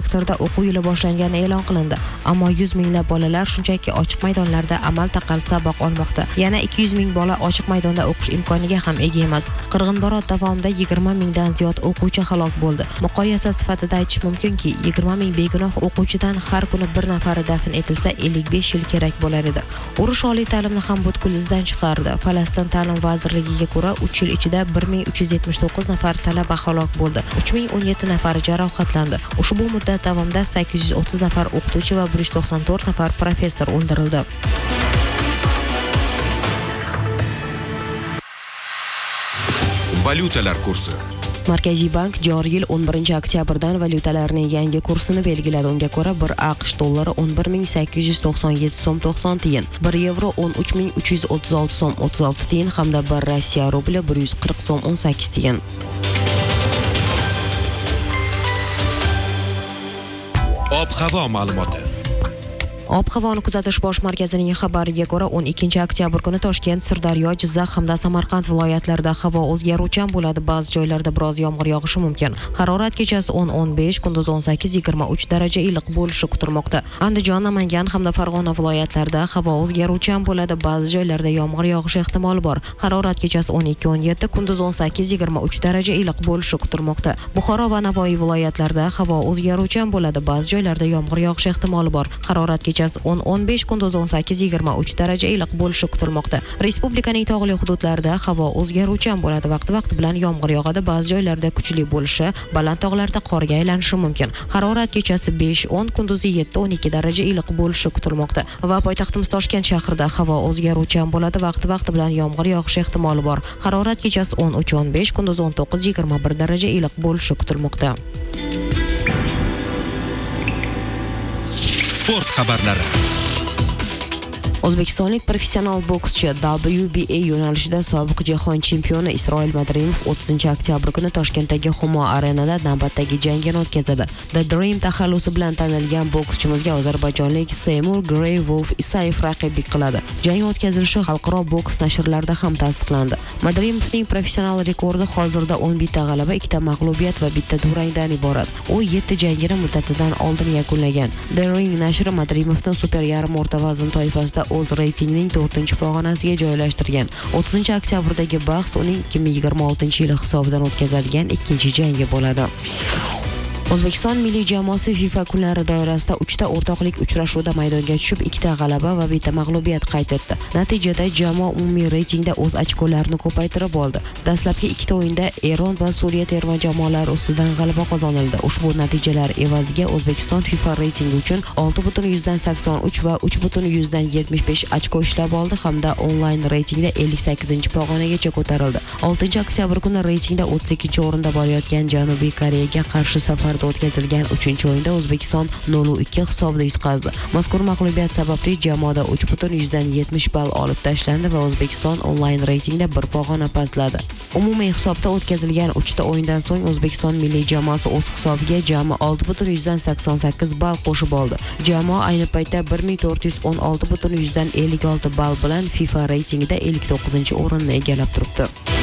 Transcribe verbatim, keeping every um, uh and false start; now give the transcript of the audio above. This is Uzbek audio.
maktabda o'quv yili boshlangani e'lon qilindi. Ammo yuz minglab bolalar shunchaki ochiq maydonlarda amal taqal saboq olmoqda. Yana ikki yuz ming bola ochiq maydonda o'qish imkoniga ham ega emas. Qirg'inbarot davomida yigirma mingdan ziyod o'quvchi halok bo'ldi. Muqoyasa sifatida aytish mumkinki, yigirma ming begunoh o'quvchidan har kuni bir nafari dafn etilsa ellik besh yil kerak bo'lar edi. Urush oliy ta'limni ham butkul izdan chiqardi. Falastin ta'lim vazirligiga ko'ra, uch yil ichida bir ming uch yuz yetmish to'qqiz nafar talaba halok bo'ldi. uch ming o'n yetti nafari jarohatlandi. Ushbu muddat davomida sakkiz yuz o'ttiz nafar o'qituvchi va bir yuz to'qson to'rt nafar professor o'ldirildi. Valyutalar kursi. Markaziy bank joriy yil o'n birinchi oktyabrdan valyutalarning yangi kursini belgiladi. Unga ko'ra, bir AQSh dollari o'n bir ming sakkiz yuz to'qson yetti so'm to'qson tiyin, bir yevro o'n uch ming uch yuz o'ttiz olti so'm o'ttiz olti tiyin hamda bir Rossiya rubli bir yuz qirq so'm o'n sakkiz tiyin. Ob-havo ma'lumoti. Ob-havoni kuzatish bosh markazining xabariga ko'ra, o'n ikkinchi oktyabr kuni Toshkent, Sirdaryo, Jizzax hamda Samarqand viloyatlarida havo o'zgaruvchan bo'ladi. Ba'zi joylarda biroz yomg'ir yog'ishi mumkin. Harorat kechasi o'n o'n besh, kunduz o'n sakkiz yigirma uch daraja iliq bo'lishi kutilmoqda. Andijon, Namangan hamda Farg'ona viloyatlarida havo o'zgaruvchan bo'ladi. Ba'zi joylarda yomg'ir yog'ishi ehtimoli bor. Harorat kechasi o'n ikki o'n yetti, kunduz o'n sakkiz yigirma uch daraja iliq bo'lishi kutilmoqda. Buxoro va Navoiy viloyatlarida havo o'zgaruvchan bo'ladi. Ba'zi joylarda yomg'ir yog'ishi ehtimoli bor. Harorat kechasi o'n o'n besh, kunduz o'n sakkiz yigirma uch daraja iliq bo'lishi kutilmoqda. Respublikaning tog'li hududlarida havo o'zgaruvchan bo'ladi. Vaqti-vaqti bilan yomg'ir yog'adi. Ba'zi joylarda kuchli bo'lishi, baland tog'larda qorga aylanishi mumkin. Harorat kechasi besh o'n, kunduzi yetti o'n ikki daraja iliq bo'lishi kutilmoqda. Va poytaxtimiz Toshkent shahrida havo o'zgaruvchan bo'ladi. Vaqti-vaqti bilan yomg'ir yog'ishi ehtimoli bor. Harorat kechasi o'n uch o'n besh, kunduz o'n to'qqiz yigirma bir daraja iliq bo'lishi kutilmoqda. Sport xabarlari. O'zbekistonlik professional bokschi W B A yo'nalishida sobiq jahon chempioni Isroil Madrimov o'ttizinchi oktyabr kuni Toshkentdagi Humo Arenada navbatdagi jangini o'tkazadi. The Dream taxallusi bilan tanilgan bokschimizga ozarbayjonlik Seymur Grey Wolf Isayev raqiblik qiladi. Jang o'tkazilishi xalqaro boks nashrlarida ham tasdiqlandi. Madrimovning professional rekordi hozirda o'n bitta g'alaba, ikkita mag'lubiyat va bitta durangdan iborat. U yetti jangini muddatidan oldin yakunlagan. The Ring nashri Madrimovni super yarim o'rta vazn toifasida o'z reytingining to'rtinchi pog'onasiga joylashtirgan. o'ttizinchi oktyabrdagi bahs uning ikki ming yigirma oltinchi yil hisobidan o'tkaziladigan ikkinchi jangi bo'ladi. O'zbekiston milliy jamoasi FIFA kunlari doirasida uchta o'rtoqlik uchrashuvida maydonga tushib, ikkita g'alaba va bitta mag'lubiyat qayd etdi. Natijada jamoa umumiy reytingda o'z ochkolarini ko'paytirib oldi. Dastlabki ikkita o'yinda Eron va Suriya terma jamoalari ustidan g'alaba qozonildi. Ushbu natijalar evaziga O'zbekiston FIFA reytingi uchun olti butun yuzdan sakson uch va uch butun yuzdan yetmish besh ochko ishlab oldi hamda onlayn reytingda ellik sakkizinchi pog'onagacha ko'tarildi. oltinchi oktyabr kuni reytingda o'ttiz ikkinchi o'rinda borayotgan Janubiy Koreyaga qarshi safar o'tkazilgan uchinchi o'yinda O'zbekiston nol ikki hisobida yutqazdi. Mazkur mag'lubiyat sababli jamoada uch butun yuzdan yetmish ball olib tashlandi va O'zbekiston onlayn reytingda bir pog'ona pastladi. Umumiy hisobda o'tkazilgan uchta o'yindan so'ng O'zbekiston milliy jamoasi o'z hisobiga jami olti butun yuzdan sakson sakkiz ball qo'shib oldi. Jamoa ayni paytda bir ming to'rt yuz o'n olti butun yuzdan ellik olti ball bilan FIFA reytingida ellik to'qqizinchi o'rinni egallab turibdi.